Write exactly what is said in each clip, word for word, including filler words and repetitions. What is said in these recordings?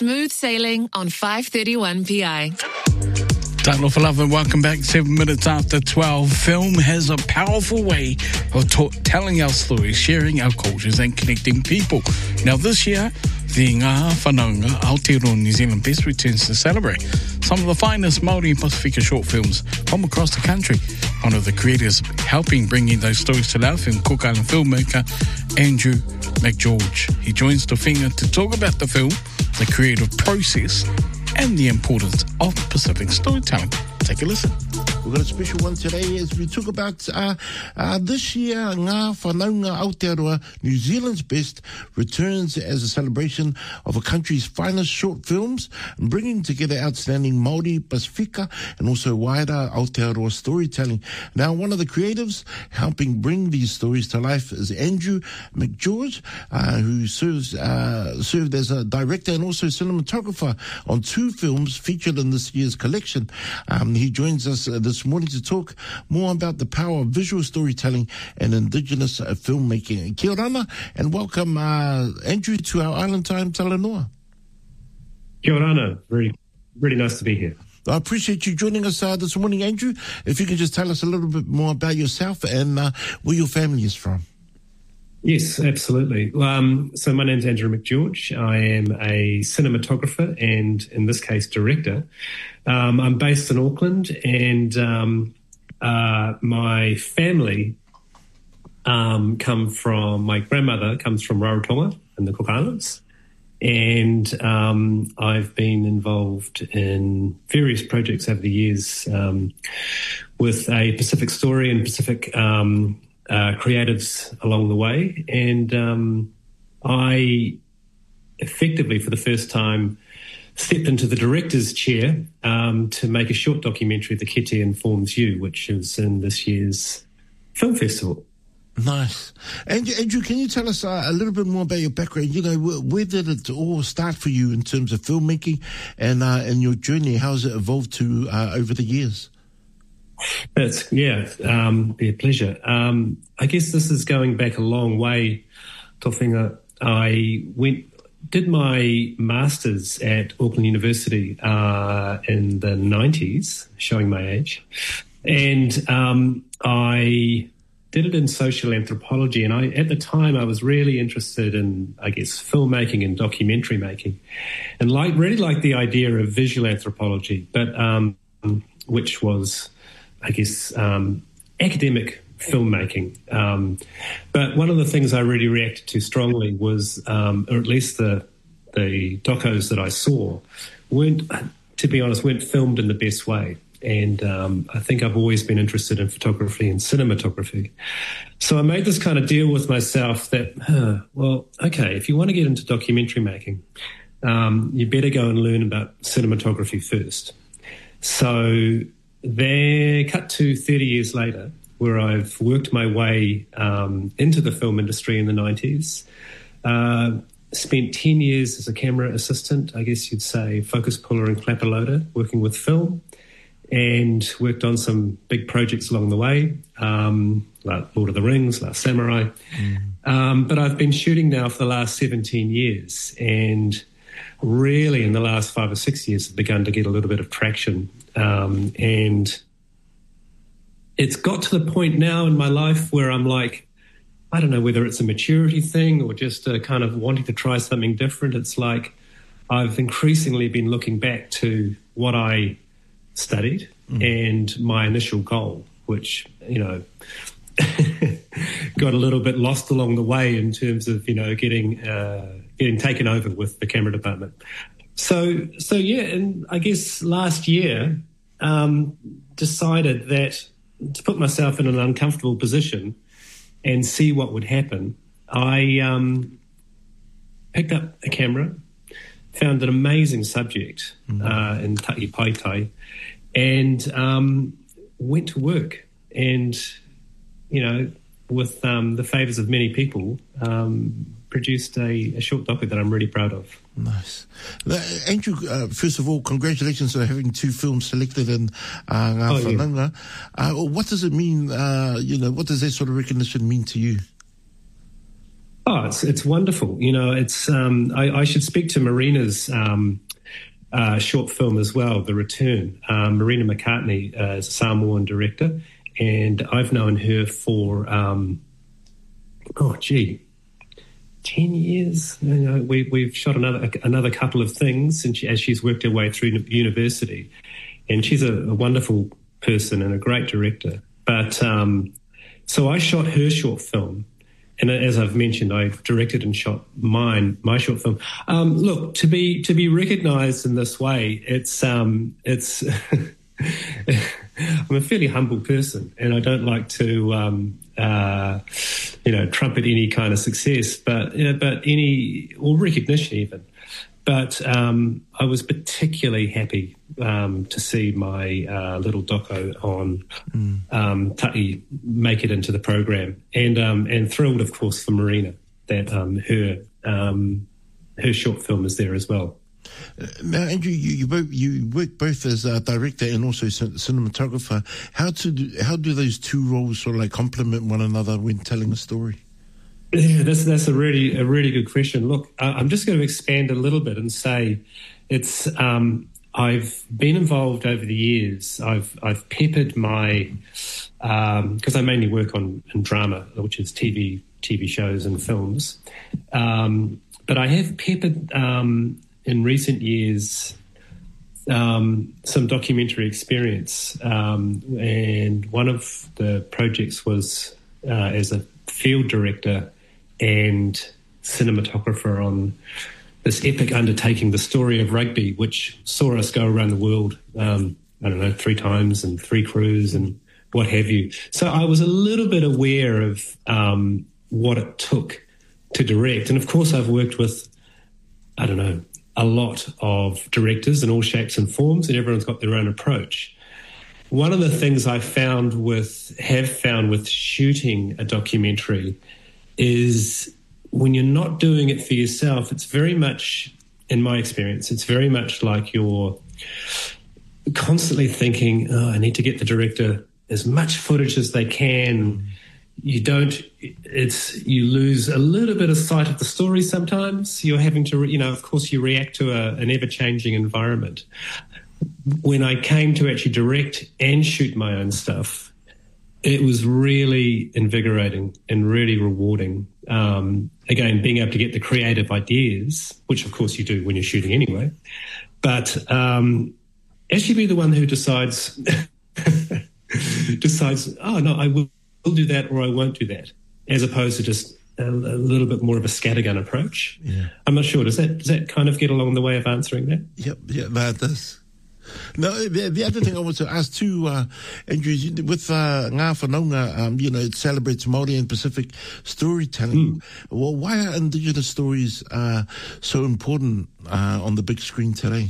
Smooth Sailing on five thirty-one P I. Time for love and welcome back. Seven minutes after twelve. Film has a powerful way of ta- telling our stories, sharing our cultures and connecting people. Now this year, the Ngā Whanaunga Aotearoa New Zealand Best returns to celebrate some of the finest Māori and Pasifika short films from across the country. One of the creators helping bringing those stories to life is Cook Island filmmaker Andrew McGeorge. He joins Te Whenga to talk about the film, the creative process, and the importance of Pacific storytelling. Take a listen. We've got a special one today as we talk about uh, uh, this year, Ngā Whanaunga Aotearoa, New Zealand's Best, returns as a celebration of a country's finest short films and bringing together outstanding Māori, Pasifika and also wider Aotearoa storytelling. Now, one of the creatives helping bring these stories to life is Andrew McGeorge, uh, who serves uh, served as a director and also cinematographer on two films featured in this year's collection. Um, he joins us uh, this morning to talk more about the power of visual storytelling and Indigenous uh, filmmaking. Kia ora and welcome, uh, Andrew, to our Island Time Talanoa. Kia ora, very, really nice to be here. I appreciate you joining us uh, this morning, Andrew. If you can just tell us a little bit more about yourself and uh, where your family is from. Yes, absolutely. Um, so my name's Andrew McGeorge. I am a cinematographer and, in this case, director. Um, I'm based in Auckland, and um, uh, my family um, come from, my grandmother comes from Rarotonga in the Cook Islands, and um, I've been involved in various projects over the years um, with a Pacific story and Pacific um Uh, creatives along the way, and um, I effectively, for the first time, stepped into the director's chair um, to make a short documentary, The Kete Informs You, which is in this year's film festival. Nice. Andrew, Andrew, can you tell us uh, a little bit more about your background? You know, where, where did it all start for you in terms of filmmaking and, uh, and your journey? How has it evolved to uh, over the years? It's, yeah, um, be a pleasure. Um, I guess this is going back a long way, Te Whenga. I went, did my master's at Auckland University uh, in the nineties, showing my age, and um, I did it in social anthropology. And I, at the time, I was really interested in, I guess, filmmaking and documentary making, and like really liked the idea of visual anthropology, but um, which was, I guess, um, academic filmmaking. Um, but one of the things I really reacted to strongly was, um, or at least the the docos that I saw, weren't, to be honest, weren't filmed in the best way. And um, I think I've always been interested in photography and cinematography. So I made this kind of deal with myself that, huh, well, okay, if you want to get into documentary making, um, you better go and learn about cinematography first. So there, cut to thirty years later, where I've worked my way um, into the film industry in the nineties, uh, spent ten years as a camera assistant, I guess you'd say focus puller and clapper loader, working with film, and worked on some big projects along the way, um, like Lord of the Rings, Last Samurai. Mm. Um, but I've been shooting now for the last seventeen years, and really in the last five or six years have begun to get a little bit of traction. Um, and it's got to the point now in my life where I'm like, I don't know whether it's a maturity thing or just a kind of wanting to try something different. It's like I've increasingly been looking back to what I studied mm. and my initial goal, which, you know, got a little bit lost along the way in terms of, you know, getting uh, getting taken over with the camera department. So, so yeah, and I guess last year um, decided that to put myself in an uncomfortable position and see what would happen, I um, picked up a camera, found an amazing subject mm-hmm. uh, in Taki Paitai, and um, went to work. And, you know, with um, the favours of many people, um, produced a, a short docu that I'm really proud of. Nice. Uh, Andrew, uh, first of all, congratulations on having two films selected in uh, Ngā oh, Whanaunga. Yeah. Uh, what does it mean, uh, you know, what does that sort of recognition mean to you? Oh, it's it's wonderful. You know, it's um, I, I should speak to Marina's um, uh, short film as well, The Return. Um, Marina McCartney uh, is a Samoan director, and I've known her for um, oh, gee, ten years. You know, we we've shot another another couple of things, and she, as she's worked her way through university, and she's a, a wonderful person and a great director. But um, so I shot her short film. And as I've mentioned, I directed and shot mine, my short film. Um, look, to be to be recognised in this way, it's um, it's. I'm a fairly humble person, and I don't like to, um, uh, you know, trumpet any kind of success, but you know, but any or recognition even. But um, I was particularly happy um, to see my uh, little doco on mm. um, Ta'i make it into the program, and um, and thrilled, of course, for Marina that um, her um, her short film is there as well. Uh, now, Andrew, you you, both, you work both as a director and also cinematographer. How to do, how do those two roles sort of like complement one another when telling a story? Yeah, that's that's a really a really good question. Look, I'm just going to expand a little bit and say, it's um, I've been involved over the years. I've I've peppered my because um, I mainly work on in drama, which is T V T V shows and films, um, but I have peppered um, in recent years um, some documentary experience, um, and one of the projects was uh, as a field director and cinematographer on this epic undertaking, The Story of Rugby, which saw us go around the world, um, I don't know, three times and three crews and what have you. So I was a little bit aware of um, what it took to direct. And of course I've worked with, I don't know, a lot of directors in all shapes and forms, and everyone's got their own approach. One of the things I found with, have found with shooting a documentary is when you're not doing it for yourself, it's very much, in my experience, it's very much like you're constantly thinking, oh, I need to get the director as much footage as they can. You don't, it's, you lose a little bit of sight of the story sometimes. You're having to, you know, of course you react to a, an ever-changing environment. When I came to actually direct and shoot my own stuff, it was really invigorating and really rewarding. Um, again, being able to get the creative ideas, which of course you do when you're shooting anyway, but um, actually be the one who decides, decides, oh no, I will, will do that or I won't do that, as opposed to just a, a little bit more of a scattergun approach. Yeah. I'm not sure. Does that does that kind of get along the way of answering that? Yep, yeah, that does. No, the, the other thing I want to ask too, uh, Andrew, with uh, Ngā Whanaunga, um, you know, it celebrates Māori and Pacific storytelling. Mm. Well, why are Indigenous stories uh, so important uh, on the big screen today?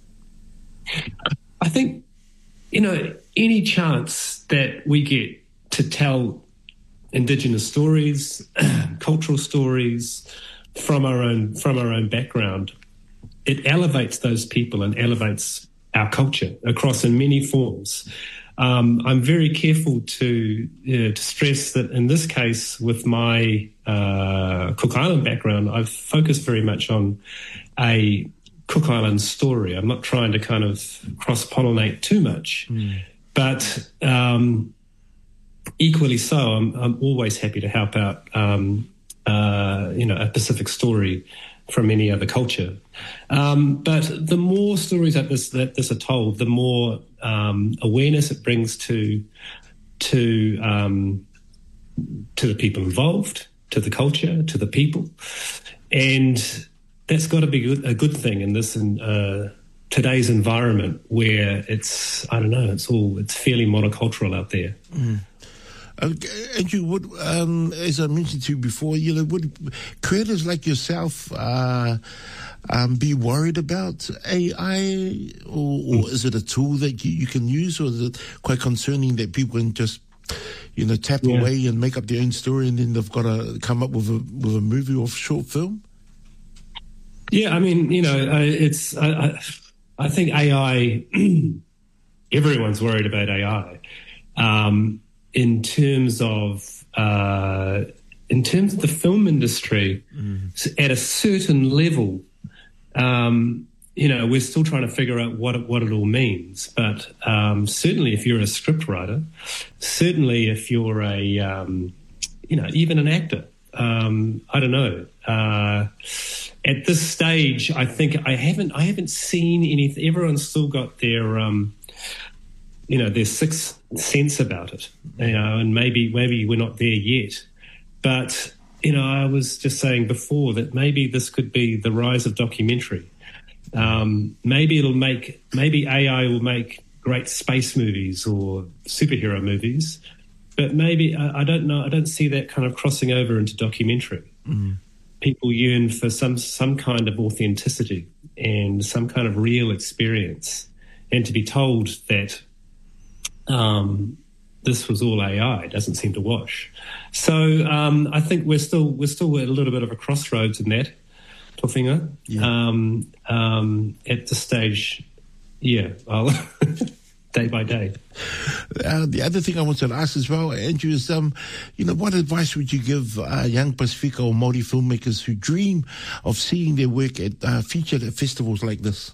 I think, you know, any chance that we get to tell Indigenous stories, cultural stories from our own from our own background, it elevates those people and elevates our culture across in many forms. Um, I'm very careful to uh, to stress that in this case, with my uh, Cook Island background, I've focused very much on a Cook Island story. I'm not trying to kind of cross-pollinate too much, mm. but um, equally so, I'm, I'm always happy to help out, um, uh, you know, a Pacific story from any other culture. Um, but the more stories that this that this are told, the more um, awareness it brings to to um, to the people involved, to the culture, to the people, and that's got to be good, a good thing in this in, uh, today's environment where it's I don't know, it's all it's fairly monocultural out there. Mm. Uh, Andrew, would, um, as I mentioned to you before, you know, would creators like yourself uh, um, be worried about A I, or, or is it a tool that you, you can use, or is it quite concerning that people can just, you know, tap yeah. away and make up their own story, and then they've got to come up with a with a movie or short film? Yeah, I mean, you know, I, it's I, I, I think A I. Everyone's worried about A I. Um, in terms of uh, in terms of the film industry, mm. at a certain level, um, you know, we're still trying to figure out what it, what it all means. But um, certainly if you're a scriptwriter, certainly if you're a, um, you know, even an actor, um, I don't know. Uh, at this stage, I think I haven't I haven't seen anything. Everyone's still got their, um, you know, their sixth sense about it, you know, and maybe maybe we're not there yet. But, you know, I was just saying before that maybe this could be the rise of documentary. Um, maybe it'll make, maybe A I will make great space movies or superhero movies, but maybe, I, I don't know, I don't see that kind of crossing over into documentary. Mm. People yearn for some, some kind of authenticity and some kind of real experience, and to be told that um, this was all A I doesn't seem to wash. So um, I think we're still we're still at a little bit of a crossroads in that, Tofinga. Yeah. Um, um, at this stage, yeah, I'll day by day. Uh, the other thing I wanted to ask as well, Andrew, is um, you know, what advice would you give uh, young Pasifika or Māori filmmakers who dream of seeing their work at uh, featured at festivals like this?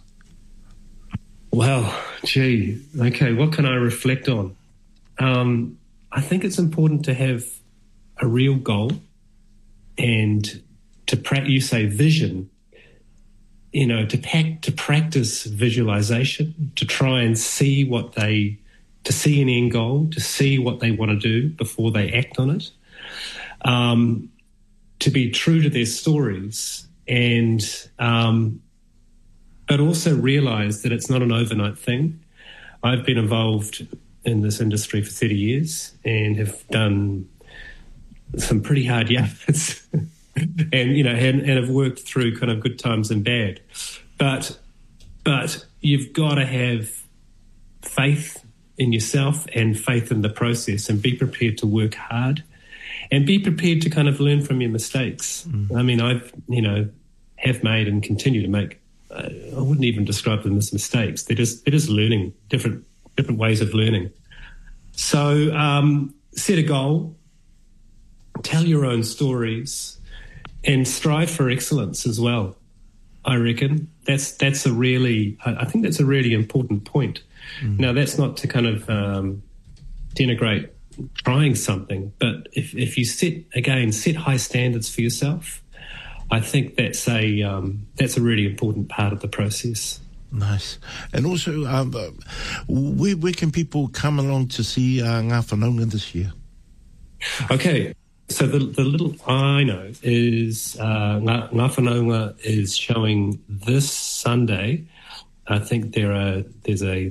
Well, gee, okay, what can I reflect on? Um, I think it's important to have a real goal and to pra- you say vision, you know, to pack, to practice visualization, to try and see what they, to see an end goal, to see what they want to do before they act on it, um, to be true to their stories, and um, but also realize that it's not an overnight thing. I've been involved in this industry for thirty years and have done some pretty hard yards and, you know, and, and have worked through kind of good times and bad. But, but you've got to have faith in yourself and faith in the process, and be prepared to work hard and be prepared to kind of learn from your mistakes. Mm. I mean, I've, you know, have made and continue to make, uh, I wouldn't even describe them as mistakes. They're just, they're just learning, different, different ways of learning. So um, set a goal, tell your own stories, and strive for excellence as well. I reckon that's that's a really, I think that's a really important point. Mm. Now, that's not to kind of um, denigrate trying something, but if, if you set, again, set high standards for yourself, I think that's a um, that's a really important part of the process. Nice. And also, um, where, where can people come along to see uh, Ngā Whanaunga this year? Okay, so the the little I know is uh, Ngā, Ngā Whanaunga is showing this Sunday. I think there are there's a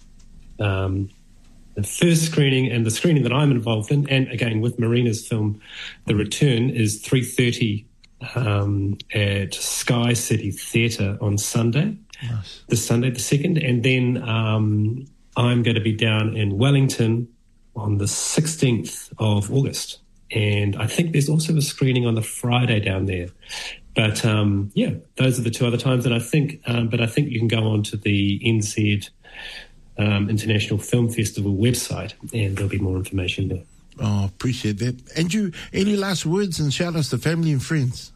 um, the first screening, and the screening that I'm involved in, and again with Marina's film, The Return, is three thirty um, at Sky City Theatre on Sunday. Nice. This Sunday, the second, and then um, I'm going to be down in Wellington on the sixteenth of August, and I think there's also a screening on the Friday down there. But um, yeah, those are the two other times, and I think, um, but I think you can go on to the N Z um, International Film Festival website, and there'll be more information there. Oh, appreciate that. Andrew, any last words and shout outs to family and friends?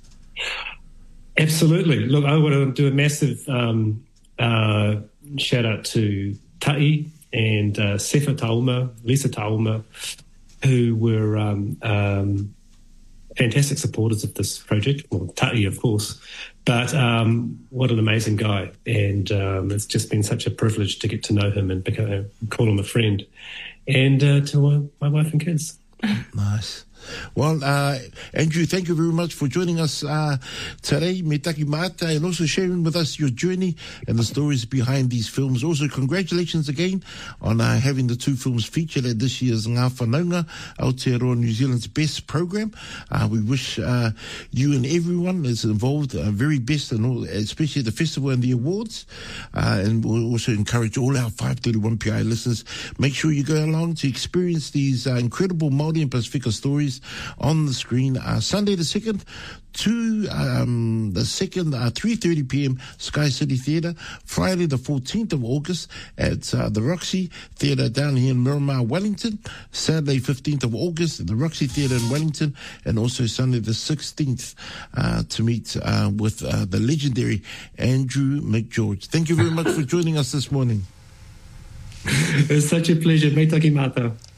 Absolutely. Look, I want to do a massive um, uh, shout out to Tai and uh, Sefa Tauma, Lisa Tauma, who were um, um, fantastic supporters of this project. Well, Tai, of course, but um, what an amazing guy. And um, it's just been such a privilege to get to know him and become, call him a friend. And uh, to my, my wife and kids. Nice. Well, uh, Andrew, thank you very much for joining us uh, today, me taki mata, and also sharing with us your journey and the stories behind these films. Also, congratulations again on uh, having the two films featured at this year's Ngā Whanaunga, Aotearoa New Zealand's best program. Uh, we wish uh, you and everyone that's involved uh, very best, and all, especially at the festival and the awards. Uh, and we'll also encourage all our five thirty-one P I listeners, make sure you go along to experience these uh, incredible Māori and Pasifika stories stories on the screen. Uh, Sunday the second, to um, the second, uh, three thirty p.m. Sky City Theatre. Friday the fourteenth of August at uh, the Roxy Theatre down here in Miramar, Wellington. Saturday fifteenth of August at the Roxy Theatre in Wellington, and also Sunday the sixteenth uh, to meet uh, with uh, the legendary Andrew McGeorge. Thank you very much for joining us this morning. It's such a pleasure. Me taki mātou.